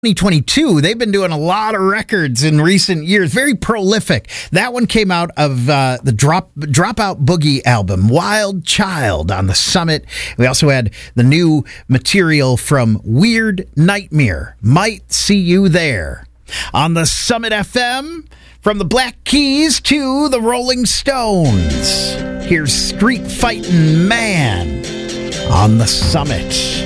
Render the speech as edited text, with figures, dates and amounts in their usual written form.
2022. They've been doing a lot of records in recent years. Very prolific. That one came out of the Dropout Boogie album, Wild Child, on the Summit. We also had the new material from Weird Nightmare, Might See You There. On the Summit FM, from the Black Keys to the Rolling Stones, here's Street Fightin' Man on the Summit.